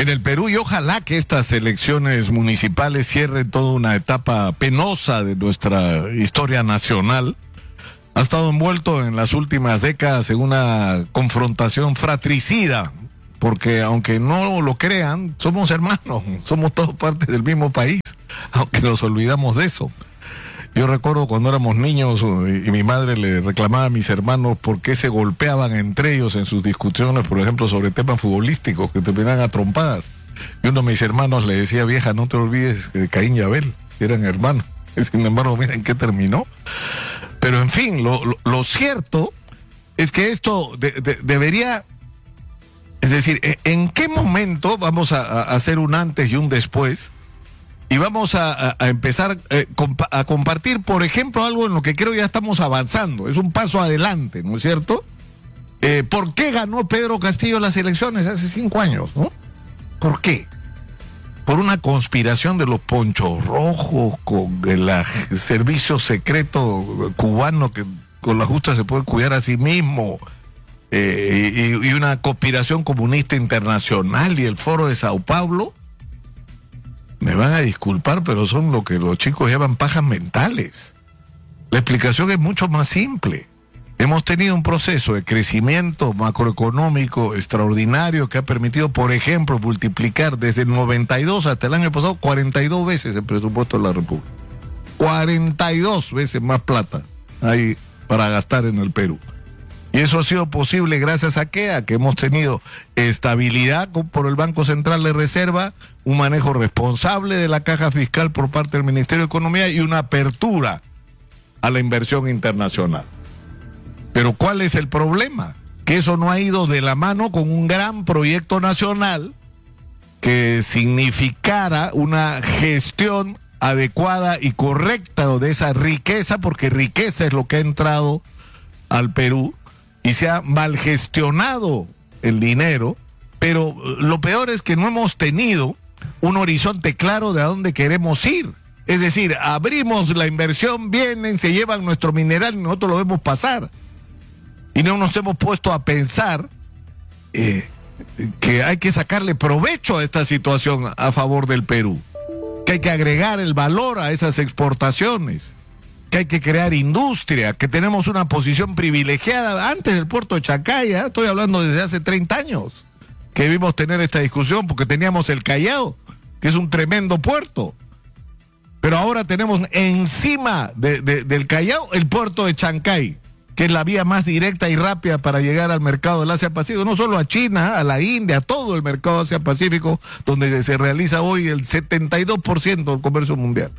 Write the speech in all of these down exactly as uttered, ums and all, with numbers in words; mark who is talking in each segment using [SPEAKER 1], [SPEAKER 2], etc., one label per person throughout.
[SPEAKER 1] en el Perú, y ojalá que estas elecciones municipales cierren toda una etapa penosa de nuestra historia nacional, ha estado envuelto en las últimas décadas en una confrontación fratricida, porque aunque no lo crean, somos hermanos, somos todos parte del mismo país, aunque nos olvidamos de eso. Yo recuerdo cuando éramos niños y mi madre le reclamaba a mis hermanos por qué se golpeaban entre ellos en sus discusiones, por ejemplo, sobre temas futbolísticos, que terminaban a trompadas. Y uno de mis hermanos le decía: vieja, no te olvides de Caín y Abel, eran hermanos. Sin embargo, miren qué terminó. Pero en fin, lo, lo, lo cierto es que esto de, de, debería... Es decir, ¿en qué momento vamos a, a hacer un antes y un después? Y vamos a, a, a empezar eh, compa a compartir, por ejemplo, algo en lo que creo ya estamos avanzando. Es un paso adelante, ¿no es cierto? Eh, ¿Por qué ganó Pedro Castillo las elecciones hace cinco años, no? ¿Por qué? Por una conspiración de los ponchos rojos con el servicio secreto cubano que con la justa se puede cuidar a sí mismo. Eh, y, y una conspiración comunista internacional y el Foro de Sao Paulo. Me van a disculpar, pero son lo que los chicos llaman pajas mentales. La explicación es mucho más simple. Hemos tenido un proceso de crecimiento macroeconómico extraordinario que ha permitido, por ejemplo, multiplicar desde el noventa y dos hasta el año pasado cuarenta y dos veces el presupuesto de la República. cuarenta y dos veces más plata hay para gastar en el Perú. Y eso ha sido posible gracias a qué? A que hemos tenido estabilidad por el Banco Central de Reserva, un manejo responsable de la caja fiscal por parte del Ministerio de Economía y una apertura a la inversión internacional. Pero ¿cuál es el problema? Que eso no ha ido de la mano con un gran proyecto nacional que significara una gestión adecuada y correcta de esa riqueza, porque riqueza es lo que ha entrado al Perú, y se ha mal gestionado el dinero, pero lo peor es que no hemos tenido un horizonte claro de a dónde queremos ir. Es decir, abrimos la inversión, vienen, se llevan nuestro mineral y nosotros lo vemos pasar. Y no nos hemos puesto a pensar eh, que hay que sacarle provecho a esta situación a favor del Perú, que hay que agregar el valor a esas exportaciones, que hay que crear industria, que tenemos una posición privilegiada antes del puerto de Chacaya. Estoy hablando desde hace treinta años que debimos tener esta discusión, porque teníamos el Callao, que es un tremendo puerto, pero ahora tenemos encima de, de, del Callao el puerto de Chancay, que es la vía más directa y rápida para llegar al mercado del Asia-Pacífico, no solo a China, a la India, a todo el mercado Asia-Pacífico, donde se realiza hoy el setenta y dos por ciento del comercio mundial.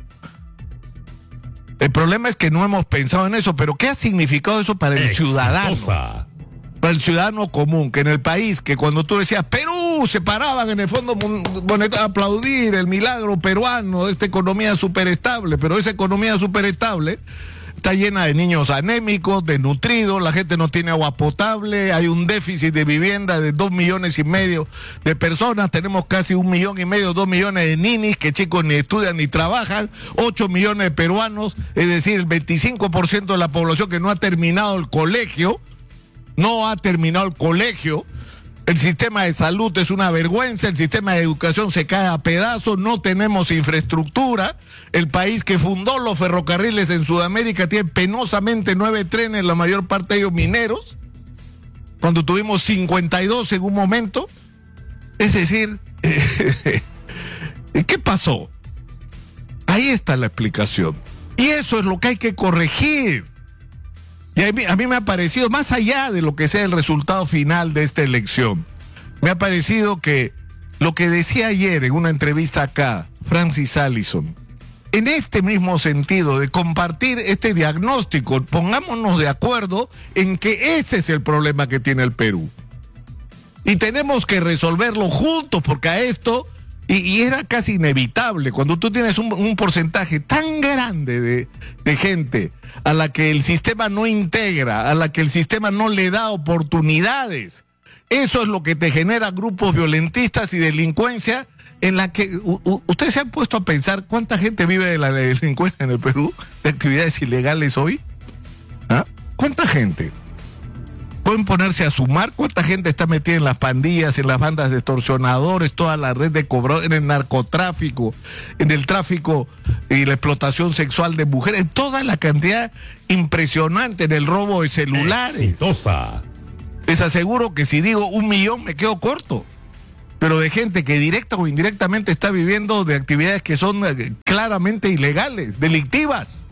[SPEAKER 1] El problema es que no hemos pensado en eso, pero ¿qué ha significado eso para el Exitosa. ciudadano? Para el ciudadano común, que en el país, que cuando tú decías Perú, se paraban en el Fondo Monetario a aplaudir el milagro peruano de esta economía superestable, pero esa economía superestable está llena de niños anémicos, desnutridos, la gente no tiene agua potable, hay un déficit de vivienda de dos millones y medio de personas, tenemos casi un millón y medio, dos millones de ninis, que chicos ni estudian ni trabajan, ocho millones de peruanos, es decir, el veinticinco por ciento de la población que no ha terminado el colegio, no ha terminado el colegio. El sistema de salud es una vergüenza, el sistema de educación se cae a pedazos, no tenemos infraestructura. El país que fundó los ferrocarriles en Sudamérica tiene penosamente nueve trenes, la mayor parte de ellos mineros, cuando tuvimos cincuenta y dos en un momento. Es decir, ¿qué pasó? Ahí está la explicación. Y eso es lo que hay que corregir. Y a mí, a mí me ha parecido, más allá de lo que sea el resultado final de esta elección, me ha parecido que lo que decía ayer en una entrevista acá, Francis Allison, en este mismo sentido de compartir este diagnóstico, pongámonos de acuerdo en que ese es el problema que tiene el Perú. Y tenemos que resolverlo juntos, porque a esto... Y, y era casi inevitable, cuando tú tienes un, un porcentaje tan grande de, de gente a la que el sistema no integra, a la que el sistema no le da oportunidades. Eso es lo que te genera grupos violentistas y delincuencia, en la que u, u, ustedes se han puesto a pensar cuánta gente vive de la delincuencia en el Perú, de actividades ilegales hoy. ¿Ah? ¿Cuánta gente? Pueden ponerse a sumar cuánta gente está metida en las pandillas, en las bandas de extorsionadores, toda la red de cobradores, en el narcotráfico, en el tráfico y la explotación sexual de mujeres, toda la cantidad impresionante en el robo de celulares.
[SPEAKER 2] Exitosa.
[SPEAKER 1] Les aseguro que si digo un millón me quedo corto, pero de gente que directa o indirectamente está viviendo de actividades que son claramente ilegales, delictivas.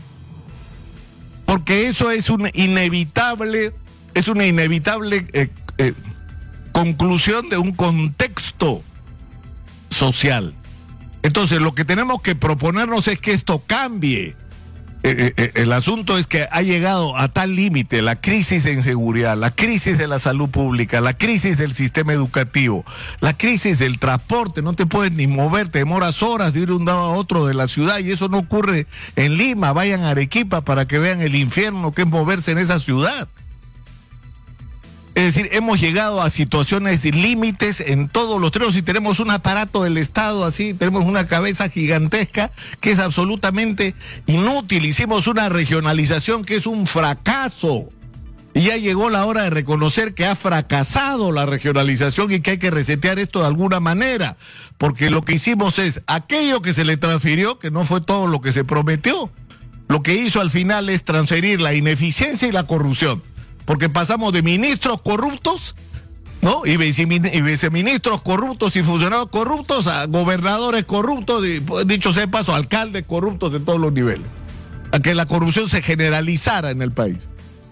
[SPEAKER 1] Porque eso es un inevitable... Es una inevitable eh, eh, conclusión de un contexto social. Entonces, lo que tenemos que proponernos es que esto cambie. Eh, eh, el asunto es que ha llegado a tal límite la crisis de inseguridad, la crisis de la salud pública, la crisis del sistema educativo, la crisis del transporte. No te puedes ni mover, te demoras horas de ir de un lado a otro de la ciudad, y eso no ocurre en Lima. Vayan a Arequipa para que vean el infierno que es moverse en esa ciudad. Es decir, hemos llegado a situaciones límites en todos los terrenos y tenemos un aparato del Estado así, tenemos una cabeza gigantesca que es absolutamente inútil. Hicimos una regionalización que es un fracaso. Y ya llegó la hora de reconocer que ha fracasado la regionalización y que hay que resetear esto de alguna manera. Porque lo que hicimos es aquello que se le transfirió, que no fue todo lo que se prometió. Lo que hizo al final es transferir la ineficiencia y la corrupción. Porque pasamos de ministros corruptos, ¿no? Y viceministros corruptos y funcionarios corruptos a gobernadores corruptos, y, dicho sea de paso, alcaldes corruptos de todos los niveles. A que la corrupción se generalizara en el país.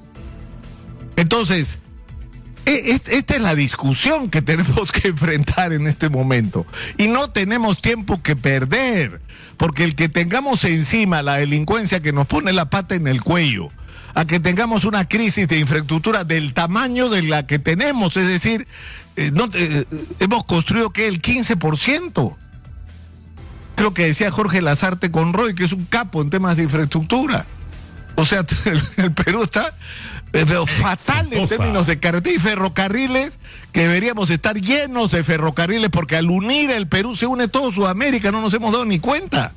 [SPEAKER 1] Entonces, esta es la discusión que tenemos que enfrentar en este momento. Y no tenemos tiempo que perder, porque el que tengamos encima la delincuencia que nos pone la pata en el cuello, a que tengamos una crisis de infraestructura del tamaño de la que tenemos, es decir, eh, no, eh, hemos construido que el quince por ciento. Creo que decía Jorge Lazarte Conroy, que es un capo en temas de infraestructura. O sea, el, el Perú está eh, fatal en términos de carretera y ferrocarriles, que deberíamos estar llenos de ferrocarriles, porque al unir el Perú se une todo Sudamérica, no nos hemos dado ni cuenta.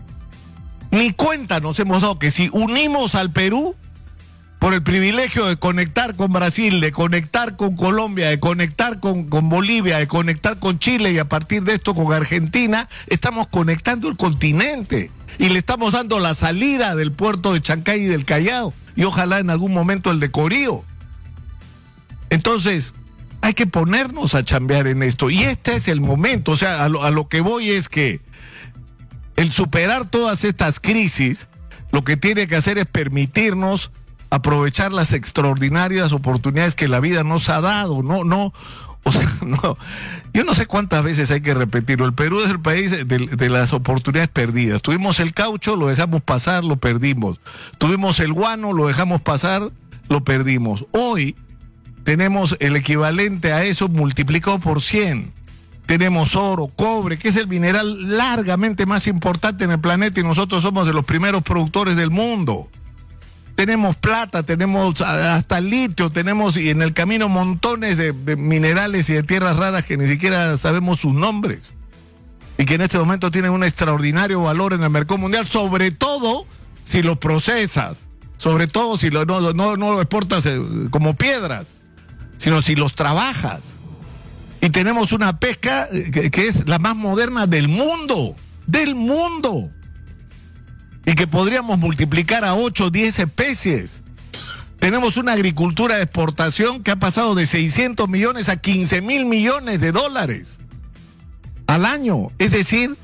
[SPEAKER 1] Ni cuenta nos hemos dado que si unimos al Perú, por el privilegio de conectar con Brasil, de conectar con Colombia, de conectar con, con Bolivia, de conectar con Chile y a partir de esto con Argentina, estamos conectando el continente y le estamos dando la salida del puerto de Chancay y del Callao y ojalá en algún momento el de Corío. Entonces, hay que ponernos a chambear en esto y este es el momento. O sea, a lo, a lo que voy es que el superar todas estas crisis, lo que tiene que hacer es permitirnos aprovechar las extraordinarias oportunidades que la vida nos ha dado. No, no, o sea, no, yo no sé cuántas veces hay que repetirlo. El Perú es el país de, de las oportunidades perdidas. Tuvimos el caucho, lo dejamos pasar, lo perdimos. Tuvimos el guano, lo dejamos pasar, lo perdimos. Hoy tenemos el equivalente a eso multiplicado por cien. Tenemos oro, cobre, que es el mineral largamente más importante en el planeta y nosotros somos de los primeros productores del mundo. Tenemos plata, tenemos hasta litio, tenemos y en el camino montones de, de minerales y de tierras raras que ni siquiera sabemos sus nombres y que en este momento tienen un extraordinario valor en el mercado mundial, sobre todo si los procesas, sobre todo si lo, no, no, no lo exportas como piedras, sino si los trabajas. Y tenemos una pesca que, que es la más moderna del mundo, del mundo. Y que podríamos multiplicar a ocho o diez especies. Tenemos una agricultura de exportación que ha pasado de seiscientos millones a quince mil millones de dólares al año. Es decir,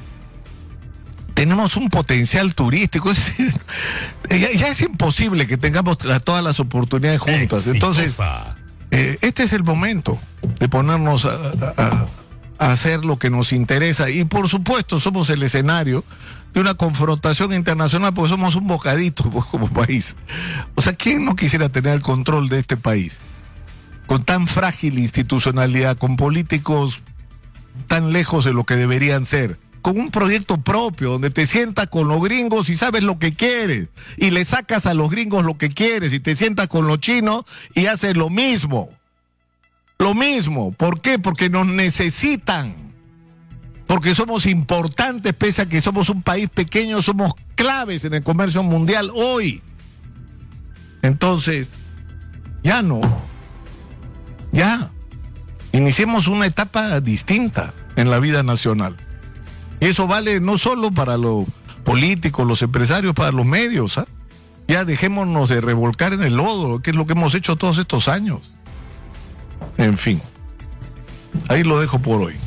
[SPEAKER 1] tenemos un potencial turístico. Es decir, ya, ya es imposible que tengamos todas las oportunidades juntas. Entonces, eh, este es el momento de ponernos a, a, a hacer lo que nos interesa. Y por supuesto, somos el escenario de una confrontación internacional, porque somos un bocadito pues, como país. O sea, ¿quién no quisiera tener el control de este país? Con tan frágil institucionalidad, con políticos tan lejos de lo que deberían ser, con un proyecto propio, donde te sientas con los gringos y sabes lo que quieres, y le sacas a los gringos lo que quieres, y te sientas con los chinos y haces lo mismo. Lo mismo. ¿Por qué? Porque nos necesitan. Porque somos importantes, pese a que somos un país pequeño, somos claves en el comercio mundial hoy. Entonces, ya no, Ya, iniciemos una etapa distinta en la vida nacional. Y eso vale no solo para los políticos, los empresarios, para los medios, ¿ah? Ya dejémonos de revolcar en el lodo, que es lo que hemos hecho todos estos años. En fin, ahí lo dejo por hoy.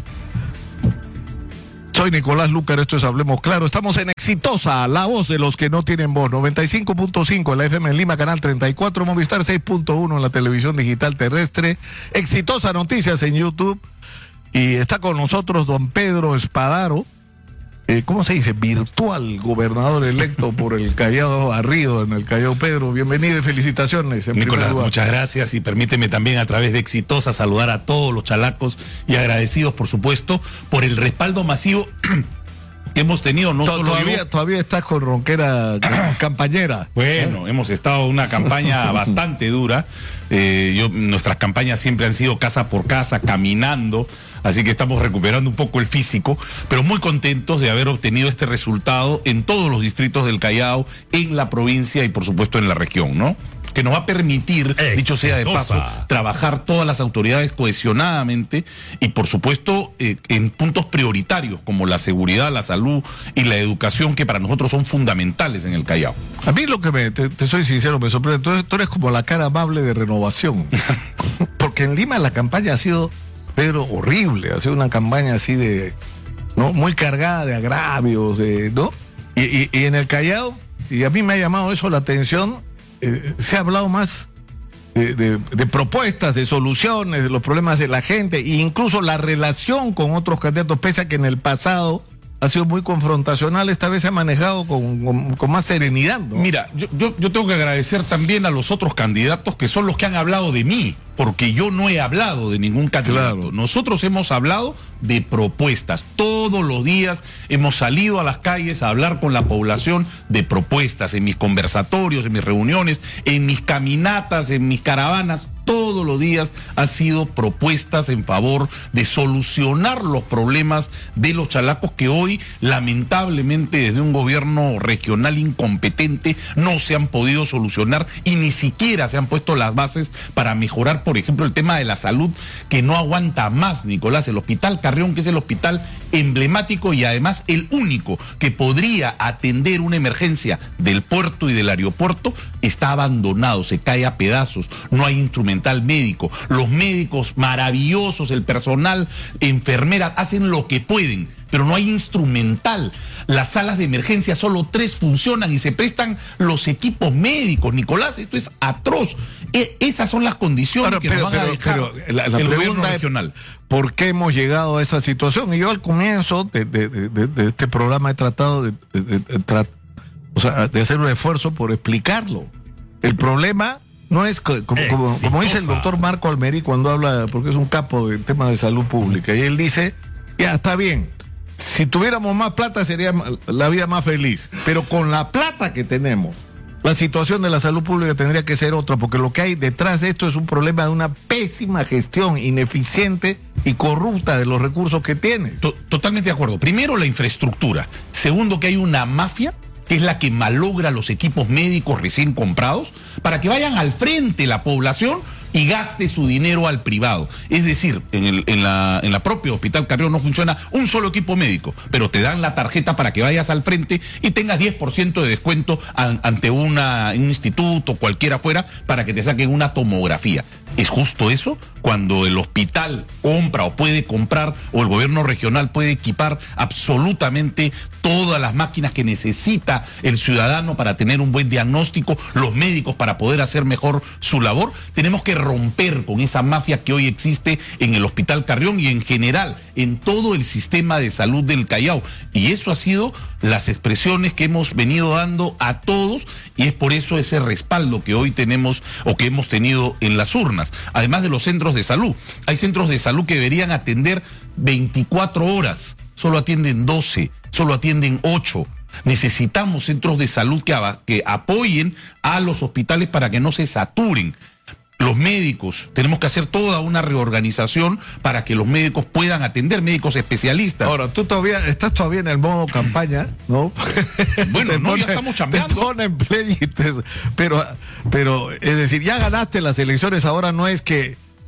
[SPEAKER 1] Soy Nicolás Lucar, esto es Hablemos Claro. Estamos en Exitosa, la voz de los que no tienen voz. noventa y cinco punto cinco en la F M en Lima, canal treinta y cuatro, Movistar seis punto uno en la televisión digital terrestre. Exitosa Noticias en YouTube. Y está con nosotros don Pedro Espadaro. Eh, ¿Cómo se dice? Virtual gobernador electo por el Callao Arrido en el Callao. Pedro, bienvenido y felicitaciones. En
[SPEAKER 2] Nicolás, muchas gracias y permíteme también a través de Exitosa saludar a todos los chalacos y agradecidos, por supuesto, por el respaldo masivo que hemos tenido. No solo
[SPEAKER 1] todavía,
[SPEAKER 2] yo.
[SPEAKER 1] todavía estás con ronquera campañera.
[SPEAKER 2] Bueno, ¿eh? Hemos estado en una campaña bastante dura. Eh, yo, nuestras campañas siempre han sido casa por casa, caminando. Así que estamos recuperando un poco el físico, pero muy contentos de haber obtenido este resultado en todos los distritos del Callao, en la provincia y por supuesto en la región, ¿no? Que nos va a permitir, Exitosa. Dicho sea de paso, trabajar todas las autoridades cohesionadamente y por supuesto eh, en puntos prioritarios como la seguridad, la salud y la educación, que para nosotros son fundamentales en el Callao.
[SPEAKER 1] A mí lo que me, te, te soy sincero, me sorprende, tú, tú eres como la cara amable de Renovación, porque en Lima la campaña ha sido, Pedro, horrible, ha sido una campaña así de, ¿no? Muy cargada de agravios, de, ¿no? Y, y, y en el Callao, y a mí me ha llamado eso la atención, eh, se ha hablado más de, de, de propuestas, de soluciones, de los problemas de la gente, e incluso la relación con otros candidatos, pese a que en el pasado ha sido muy confrontacional, esta vez se ha manejado con, con, con más serenidad, ¿no?
[SPEAKER 2] Mira, yo, yo, yo tengo que agradecer también a los otros candidatos que son los que han hablado de mí, porque yo no he hablado de ningún candidato. Claro. Nosotros hemos hablado de propuestas. Todos los días hemos salido a las calles a hablar con la población de propuestas, en mis conversatorios, en mis reuniones, en mis caminatas, en mis caravanas. Todos los días han sido propuestas en favor de solucionar los problemas de los chalacos que hoy, lamentablemente, desde un gobierno regional incompetente, no se han podido solucionar y ni siquiera se han puesto las bases para mejorar, por ejemplo, el tema de la salud, que no aguanta más, Nicolás. El Hospital Carrión, que es el hospital emblemático y además el único que podría atender una emergencia del puerto y del aeropuerto, está abandonado, se cae a pedazos, no hay instrumental médico, los médicos maravillosos, el personal, enfermeras, hacen lo que pueden, pero no hay instrumental. Las salas de emergencia, solo tres funcionan y se prestan los equipos médicos. Nicolás, esto es atroz. E esas son las condiciones pero, que pero, nos van pero, a dejar pero, la, la el gobierno regional.
[SPEAKER 1] ¿Por qué hemos llegado a esta situación? Y yo al comienzo de, de, de, de este programa he tratado de, de, de, de, tra o sea, de hacer un esfuerzo por explicarlo. El problema no es, como, como, como dice el doctor Marco Almerí cuando habla, porque es un capo del tema de salud pública, y él dice, ya, está bien, si tuviéramos más plata sería la vida más feliz, pero con la plata que tenemos, la situación de la salud pública tendría que ser otra, porque lo que hay detrás de esto es un problema de una pésima gestión ineficiente y corrupta de los recursos que tienes.
[SPEAKER 2] Totalmente de acuerdo. Primero, la infraestructura. Segundo, que hay una mafia que es la que malogra los equipos médicos recién comprados para que vayan al frente la población y gaste su dinero al privado. Es decir, en, el, en, la, en la propia Hospital Carrión no funciona un solo equipo médico, pero te dan la tarjeta para que vayas al frente y tengas diez por ciento de descuento an, ante una, un instituto, cualquiera fuera, para que te saquen una tomografía. ¿Es justo eso? Cuando el hospital compra o puede comprar, o el gobierno regional puede equipar absolutamente todas las máquinas que necesita el ciudadano para tener un buen diagnóstico, los médicos para poder hacer mejor su labor. Tenemos que romper con esa mafia que hoy existe en el Hospital Carrión y en general en todo el sistema de salud del Callao. Y eso ha sido las expresiones que hemos venido dando a todos, y es por eso ese respaldo que hoy tenemos o que hemos tenido en las urnas. Además de los centros de salud, hay centros de salud que deberían atender veinticuatro horas, solo atienden doce, solo atienden ocho. Necesitamos centros de salud que, que apoyen a los hospitales para que no se saturen. Los médicos, tenemos que hacer toda una reorganización para que los médicos puedan atender, médicos especialistas.
[SPEAKER 1] Ahora, tú todavía estás todavía en el modo campaña, ¿no?
[SPEAKER 2] Bueno, no, pone, ya estamos chambeando.
[SPEAKER 1] Te ponen play, te, pero, pero, es decir, ya ganaste las elecciones, ahora no es que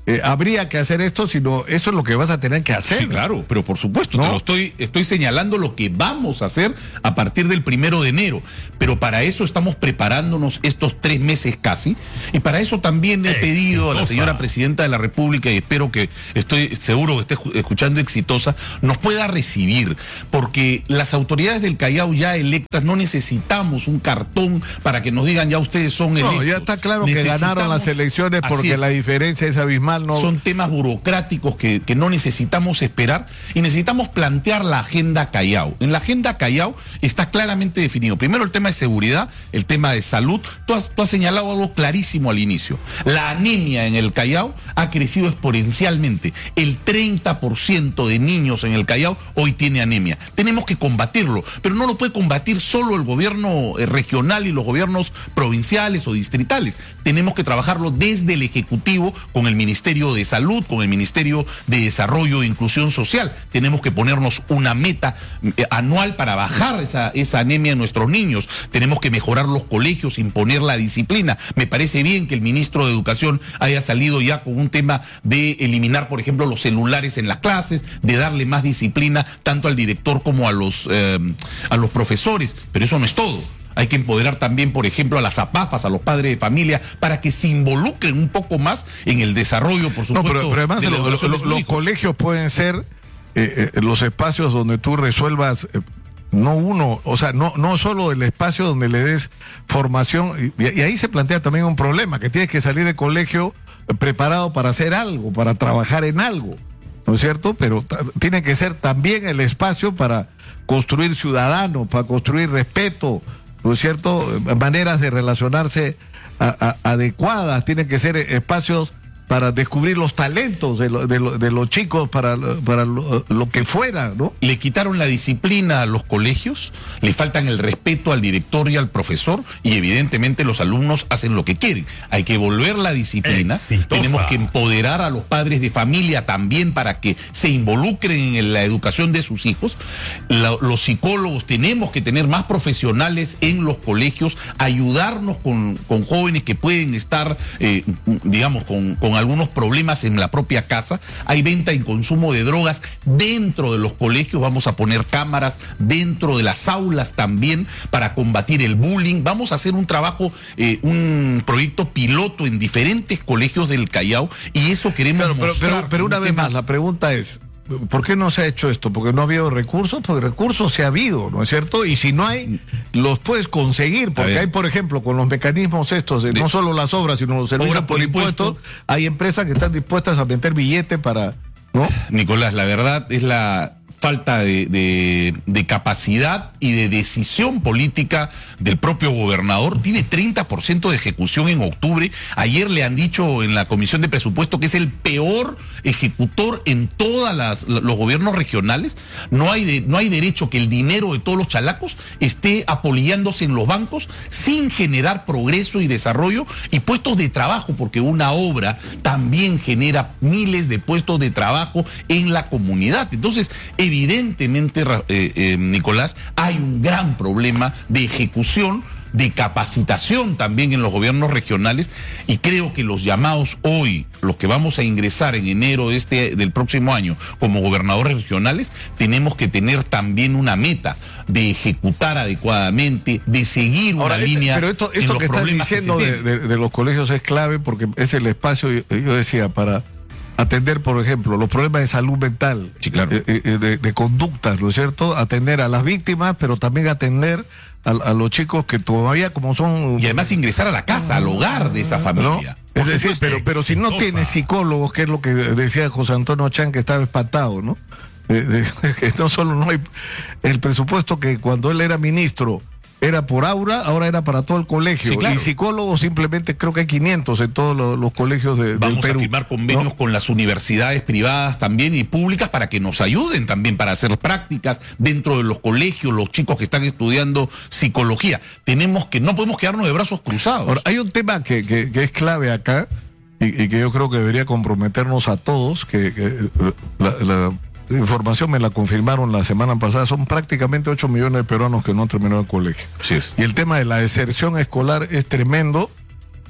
[SPEAKER 1] eh, habría que hacer esto, sino eso es lo que vas a tener que hacer.
[SPEAKER 2] Sí, claro, pero por supuesto,
[SPEAKER 1] ¿no?
[SPEAKER 2] te lo estoy, estoy señalando lo que vamos a hacer a partir del primero de enero. Pero para eso estamos preparándonos estos tres meses casi. Y para eso también he Exitosa. pedido a la señora Presidenta de la República, y espero que, estoy seguro que esté escuchando Exitosa, nos pueda recibir. Porque las autoridades del Callao ya electas no necesitamos un cartón para que nos digan ya ustedes son electos.
[SPEAKER 1] No, ya está claro que ganaron las elecciones porque es. la diferencia es abismal. No...
[SPEAKER 2] Son temas burocráticos que, que no necesitamos esperar y necesitamos plantear la agenda Callao. En la agenda Callao está claramente definido. Primero el tema de seguridad, el tema de salud. Tú has, tú has señalado algo clarísimo al inicio. La anemia en el Callao ha crecido exponencialmente. El treinta por ciento de niños en el Callao hoy tiene anemia. Tenemos que combatirlo, pero no lo puede combatir solo el gobierno regional y los gobiernos provinciales o distritales. Tenemos que trabajarlo desde el Ejecutivo con el Ministerio de Salud, con el Ministerio de Desarrollo e Inclusión Social. Tenemos que ponernos una meta eh, anual para bajar esa, esa anemia en nuestros niños. Tenemos que mejorar los colegios, imponer la disciplina. Me parece bien que el ministro de Educación haya salido ya con un tema de eliminar, por ejemplo, los celulares en las clases, de darle más disciplina tanto al director como a los, eh, a los profesores. Pero eso no es todo. Hay que empoderar también, por ejemplo, a las APAFAS, a los padres de familia, para que se involucren un poco más en el desarrollo, por supuesto.
[SPEAKER 1] No, pero, pero además lo, lo, lo, los colegios pueden ser eh, eh, los espacios donde tú resuelvas, eh, no uno, o sea, no, no solo el espacio donde le des formación, y, y ahí se plantea también un problema, que tienes que salir del colegio preparado para hacer algo, para trabajar en algo, ¿no es cierto? Pero tiene que ser también el espacio para construir ciudadanos, para construir respeto, ¿no es cierto? Maneras de relacionarse a, a, adecuadas, tienen que ser espacios para descubrir los talentos de, lo, de, lo, de los chicos para, para lo, lo que fuera, ¿no?
[SPEAKER 2] Le quitaron la disciplina a los colegios, le faltan el respeto al director y al profesor, y evidentemente los alumnos hacen lo que quieren. Hay que volver la disciplina. Exitosa. Tenemos que empoderar a los padres de familia también para que se involucren en la educación de sus hijos. La, los psicólogos tenemos que tener más profesionales en los colegios, ayudarnos con, con jóvenes que pueden estar, eh, digamos, con, con algunos problemas en la propia casa. Hay venta y consumo de drogas dentro de los colegios. Vamos a poner cámaras dentro de las aulas también para combatir el bullying. Vamos a hacer un trabajo, eh, un proyecto piloto en diferentes colegios del Callao, y eso queremos
[SPEAKER 1] claro, pero,
[SPEAKER 2] mostrar.
[SPEAKER 1] Pero, pero una vez más, la pregunta es, ¿por qué no se ha hecho esto? ¿Porque no ha habido recursos? Porque recursos se ha habido, ¿no es cierto? Y si no hay, los puedes conseguir, porque hay, por ejemplo, con los mecanismos estos, de, de, no solo las obras, sino los servicios por, por impuestos, impuesto. Hay empresas que están dispuestas a meter billete para, ¿no?
[SPEAKER 2] Nicolás, la verdad es la falta de, de, de capacidad y de decisión política del propio gobernador. Tiene treinta por ciento de ejecución en octubre. Ayer le han dicho en la Comisión de Presupuesto que es el peor ejecutor en todos los gobiernos regionales. No hay, de, no hay derecho que el dinero de todos los chalacos esté apolillándose en los bancos sin generar progreso y desarrollo y puestos de trabajo, porque una obra también genera miles de puestos de trabajo en la comunidad. Entonces, evidentemente, eh, eh, Nicolás, hay un gran problema de ejecución, de capacitación también en los gobiernos regionales, y creo que los llamados hoy, los que vamos a ingresar en enero de este, del próximo año como gobernadores regionales, tenemos que tener también una meta de ejecutar adecuadamente, de seguir una
[SPEAKER 1] Ahora,
[SPEAKER 2] línea.
[SPEAKER 1] Pero esto, esto en que estás diciendo que de, de, de los colegios es clave, porque es el espacio, yo, yo decía, para atender, por ejemplo, los problemas de salud mental,
[SPEAKER 2] sí, claro.
[SPEAKER 1] de, de, de conductas, ¿no es cierto? Atender a las víctimas, pero también atender a, a los chicos que todavía como son...
[SPEAKER 2] Y además ingresar a la casa, al hogar de esa familia.
[SPEAKER 1] ¿No? Es decir, pero, pero si no tienes psicólogos, que es lo que decía José Antonio Chan, que estaba espantado, ¿no? De, de, que no solo no hay el presupuesto que cuando él era ministro era por aula, ahora era para todo el colegio. Sí, claro. Y psicólogos simplemente creo que hay quinientos en todos los, los colegios de,
[SPEAKER 2] Vamos
[SPEAKER 1] del Perú.
[SPEAKER 2] Vamos a firmar convenios, ¿no?, con las universidades privadas también y públicas para que nos ayuden también para hacer prácticas dentro de los colegios, los chicos que están estudiando psicología. Tenemos que, no podemos quedarnos de brazos cruzados.
[SPEAKER 1] Ahora, hay un tema que, que, que es clave acá y, y que yo creo que debería comprometernos a todos, que, que la, la información me la confirmaron la semana pasada, son prácticamente ocho millones de peruanos que no han terminado el colegio.
[SPEAKER 2] Así es.
[SPEAKER 1] Y el tema de la deserción escolar es tremendo.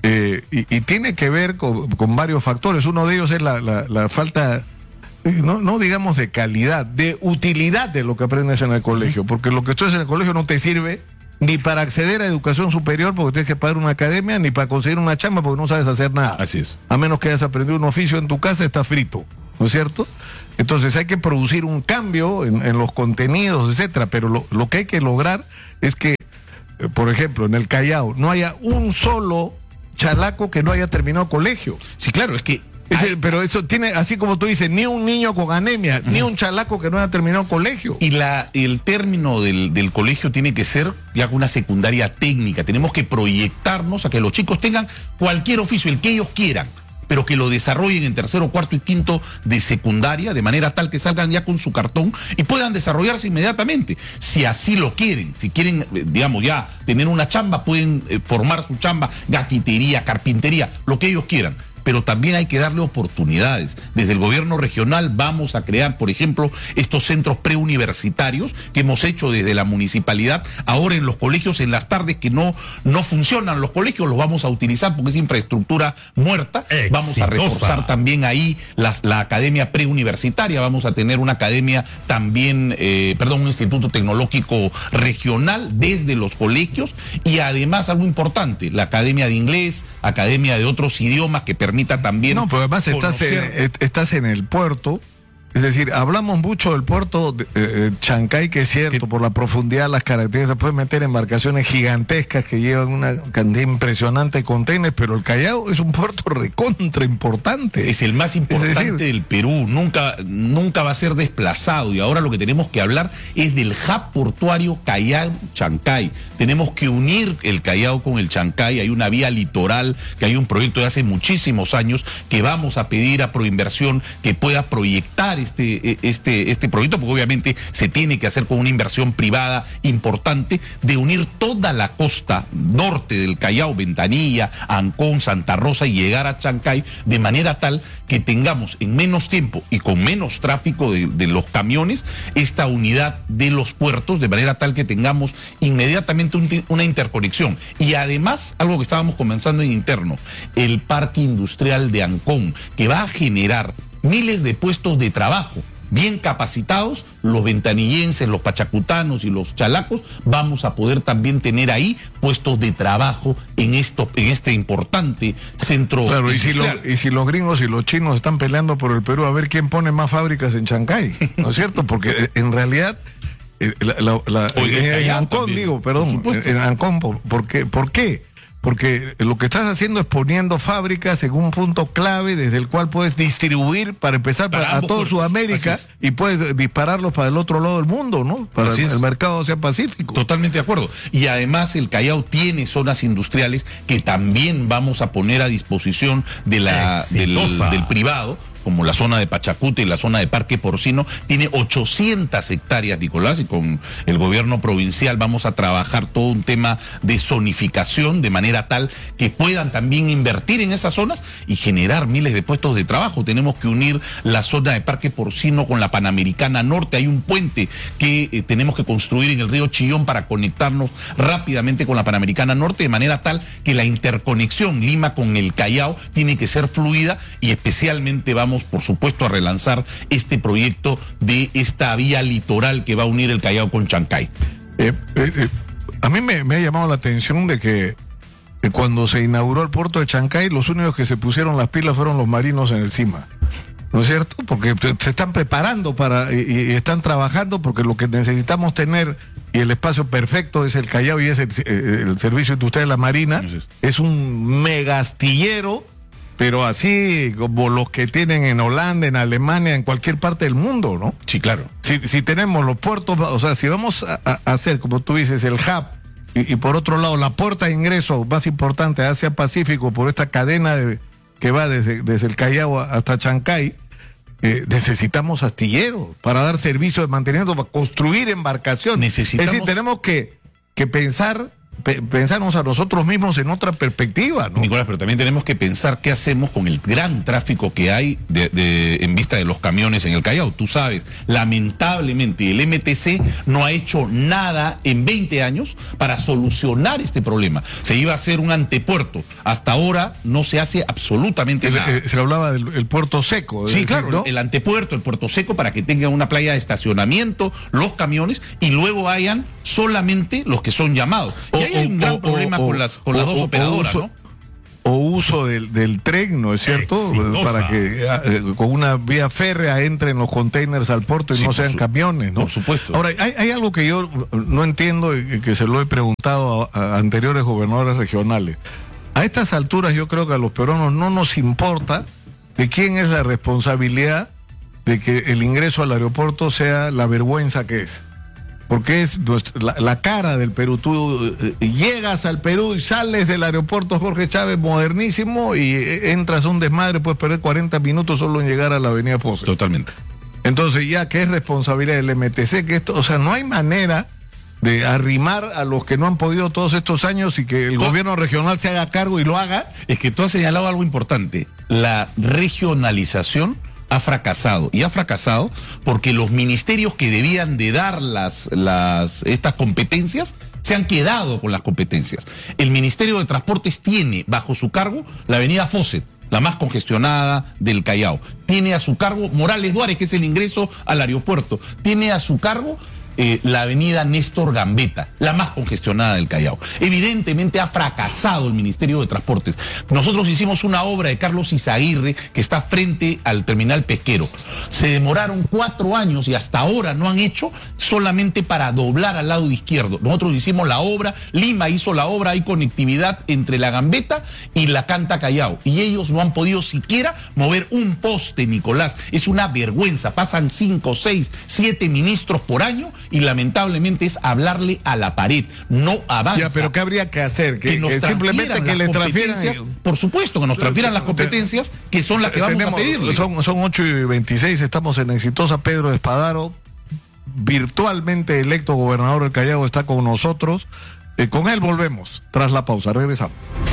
[SPEAKER 1] Eh, y, y tiene que ver con, con varios factores. Uno de ellos es la, la, la falta, no, no digamos de calidad, de utilidad de lo que aprendes en el colegio, porque lo que estudias en el colegio no te sirve ni para acceder a educación superior porque tienes que pagar una academia, ni para conseguir una chamba porque no sabes hacer nada.
[SPEAKER 2] Así es.
[SPEAKER 1] A menos que hayas aprendido un oficio en tu casa, está frito, ¿no es cierto? Entonces hay que producir un cambio en, en los contenidos, etcétera, pero lo, lo que hay que lograr es que, eh, por ejemplo, en el Callao no haya un solo chalaco que no haya terminado colegio.
[SPEAKER 2] Sí, claro, es que
[SPEAKER 1] Ese, pero eso tiene, así como tú dices, ni un niño con anemia, uh-huh. ni un chalaco que no haya terminado colegio.
[SPEAKER 2] Y la, el término del, del colegio tiene que ser ya una secundaria técnica. Tenemos que proyectarnos a que los chicos tengan cualquier oficio, el que ellos quieran, pero que lo desarrollen en tercero, cuarto y quinto de secundaria, de manera tal que salgan ya con su cartón y puedan desarrollarse inmediatamente, si así lo quieren. Si quieren, digamos, ya tener una chamba, pueden eh, formar su chamba, gafitería, carpintería, lo que ellos quieran. Pero también hay que darle oportunidades. Desde el gobierno regional vamos a crear, por ejemplo, estos centros preuniversitarios que hemos hecho desde la municipalidad. Ahora en los colegios, en las tardes que no, no funcionan los colegios, los vamos a utilizar porque es infraestructura muerta. Exitosa. Vamos a reforzar también ahí las, la academia preuniversitaria. Vamos a tener una academia también, eh, perdón, un instituto tecnológico regional desde los colegios. Y además algo importante, la academia de inglés, academia de otros idiomas que permiten también.
[SPEAKER 1] No, pero además estás en, estás en el puerto, es decir, hablamos mucho del puerto de eh, Chancay, que es cierto, que por la profundidad, las características, puedes meter embarcaciones gigantescas que llevan una cantidad impresionante de contenedores, pero el Callao es un puerto recontra importante.
[SPEAKER 2] Es el más importante es decir, del Perú, nunca, nunca va a ser desplazado, y ahora lo que tenemos que hablar es del hub portuario Callao-Chancay. Tenemos que unir el Callao con el Chancay. Hay una vía litoral, que hay un proyecto de hace muchísimos años que vamos a pedir a Proinversión que pueda proyectar este, este, este proyecto, porque obviamente se tiene que hacer con una inversión privada importante, de unir toda la costa norte del Callao, Ventanilla, Ancón, Santa Rosa, y llegar a Chancay de manera tal que tengamos en menos tiempo y con menos tráfico de, de los camiones esta unidad de los puertos, de manera tal que tengamos inmediatamente un, una interconexión. Y además, algo que estábamos comenzando en interno, el parque industrial de Ancón, que va a generar miles de puestos de trabajo bien capacitados. Los ventanillenses, los pachacutanos y los chalacos vamos a poder también tener ahí puestos de trabajo en esto, en este importante centro.
[SPEAKER 1] Claro, y si, lo, y si los gringos y los chinos están peleando por el Perú, a ver quién pone más fábricas en Chancay, ¿no es cierto? Porque en realidad la, la, la, Oye, en Ancón, también, digo, perdón, en Ancón, ¿por, por qué? ¿Por qué? Porque lo que estás haciendo es poniendo fábricas en un punto clave desde el cual puedes distribuir, para empezar, para a toda Sudamérica, y puedes dispararlos para el otro lado del mundo, ¿no? Para el, el mercado Asia Pacífico.
[SPEAKER 2] Totalmente de acuerdo. Y además el Callao tiene zonas industriales que también vamos a poner a disposición de la, del, del privado, como la zona de Pachacuta y la zona de Parque Porcino. Tiene ochocientas hectáreas, Nicolás, y con el gobierno provincial vamos a trabajar todo un tema de zonificación, de manera tal que puedan también invertir en esas zonas y generar miles de puestos de trabajo. Tenemos que unir la zona de Parque Porcino con la Panamericana Norte. Hay un puente que eh, tenemos que construir en el río Chillón para conectarnos rápidamente con la Panamericana Norte, de manera tal que la interconexión Lima con el Callao tiene que ser fluida, y especialmente vamos, por supuesto, a relanzar este proyecto de esta vía litoral que va a unir el Callao con Chancay.
[SPEAKER 1] Eh, eh, eh, a mí me, me ha llamado la atención de que eh, cuando se inauguró el puerto de Chancay, los únicos que se pusieron las pilas fueron los marinos en el CIMA, ¿no es cierto? Porque se están preparando para y, y están trabajando, porque lo que necesitamos tener, y el espacio perfecto, es el Callao, y es el, el Servicio Industrial de la Marina. Es un megastillero, pero así como los que tienen en Holanda, en Alemania, en cualquier parte del mundo, ¿no?
[SPEAKER 2] Sí, claro.
[SPEAKER 1] Si, si tenemos los puertos, o sea, si vamos a, a hacer, como tú dices, el hub, y, y por otro lado, la puerta de ingreso más importante a Asia Pacífico, por esta cadena de, que va desde, desde el Callao hasta Chancay, eh, necesitamos astilleros para dar servicio de mantenimiento, para construir embarcaciones.
[SPEAKER 2] Necesitamos...
[SPEAKER 1] Es decir, tenemos que, que pensar pe pensarnos a nosotros mismos en otra perspectiva, ¿no?
[SPEAKER 2] Nicolás, pero también tenemos que pensar qué hacemos con el gran tráfico que hay de, de, en vista de los camiones en el Callao. Tú sabes, lamentablemente el M T C no ha hecho nada en veinte años para solucionar este problema. Se iba a hacer un antepuerto. Hasta ahora no se hace absolutamente
[SPEAKER 1] el,
[SPEAKER 2] nada.
[SPEAKER 1] Eh, se hablaba del el puerto seco.
[SPEAKER 2] Sí,
[SPEAKER 1] decir,
[SPEAKER 2] claro,
[SPEAKER 1] ¿no?
[SPEAKER 2] El antepuerto, el puerto seco, para que tengan una playa de estacionamiento, los camiones, y luego vayan solamente los que son llamados. Y
[SPEAKER 1] O,
[SPEAKER 2] ahí hay un gran
[SPEAKER 1] o,
[SPEAKER 2] problema
[SPEAKER 1] o,
[SPEAKER 2] con las, con las
[SPEAKER 1] o,
[SPEAKER 2] dos
[SPEAKER 1] o,
[SPEAKER 2] operadoras,
[SPEAKER 1] uso,
[SPEAKER 2] ¿no?
[SPEAKER 1] O uso del, del tren, ¿no es cierto?
[SPEAKER 2] Exitosa.
[SPEAKER 1] Para que eh, con una vía férrea entren los containers al puerto y
[SPEAKER 2] Sí,
[SPEAKER 1] no
[SPEAKER 2] por
[SPEAKER 1] sean
[SPEAKER 2] su,
[SPEAKER 1] camiones, ¿no?
[SPEAKER 2] Por supuesto.
[SPEAKER 1] Ahora, hay, hay algo que yo no entiendo y que se lo he preguntado a, a anteriores gobernadores regionales. A estas alturas yo creo que a los peruanos no nos importa de quién es la responsabilidad de que el ingreso al aeropuerto sea la vergüenza que es. Porque es nuestra, la, la cara del Perú. Tú eh, llegas al Perú y sales del aeropuerto Jorge Chávez modernísimo y eh, entras a un desmadre, puedes perder cuarenta minutos solo en llegar a la avenida Fosse.
[SPEAKER 2] Totalmente.
[SPEAKER 1] Entonces ya que es responsabilidad del M T C, que esto, o sea, no hay manera de arrimar a los que no han podido todos estos años y que el
[SPEAKER 2] Tú,
[SPEAKER 1] gobierno regional se haga cargo y lo haga.
[SPEAKER 2] Es que tú has señalado algo importante. La regionalización ha fracasado, y ha fracasado porque los ministerios que debían de dar las, las, estas competencias se han quedado con las competencias. El Ministerio de Transportes tiene bajo su cargo la avenida Fawcett, la más congestionada del Callao. Tiene a su cargo Morales Duárez, que es el ingreso al aeropuerto. Tiene a su cargo Eh, la avenida Néstor Gambetta, la más congestionada del Callao. Evidentemente ha fracasado el Ministerio de Transportes. Nosotros hicimos una obra de Carlos Izaguirre que está frente al terminal pesquero. Se demoraron cuatro años y hasta ahora no han hecho, solamente para doblar al lado izquierdo. Nosotros hicimos la obra, Lima hizo la obra, hay conectividad entre la Gambetta y la Canta Callao. Y ellos no han podido siquiera mover un poste, Nicolás. Es una vergüenza. Pasan cinco, seis, siete ministros por año y lamentablemente es hablarle a la pared, no avanza.
[SPEAKER 1] Ya, pero ¿qué habría que hacer? Que,
[SPEAKER 2] que,
[SPEAKER 1] que simplemente que les transfieran.
[SPEAKER 2] Por supuesto, que nos transfieran las competencias que son las que vamos
[SPEAKER 1] Tenemos,
[SPEAKER 2] a pedirle.
[SPEAKER 1] Son, son ocho y veintiséis, estamos en Exitosa. Pedro Espadaro, virtualmente electo gobernador del Callao, está con nosotros. Eh, con él volvemos tras la pausa. Regresamos.